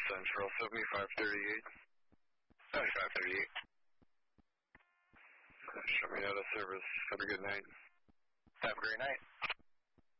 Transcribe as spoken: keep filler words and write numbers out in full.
Central, seventy-five thirty-eight. seventy-five thirty-eight. Show me out of service. Have a good night. Have a great night.